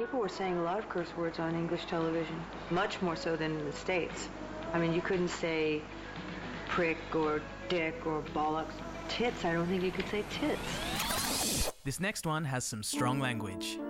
People were saying a lot of curse words on English television, much more so than in the States. I mean, you couldn't say prick or dick or bollocks. Tits, I don't think you could say tits. This next one has some strong language.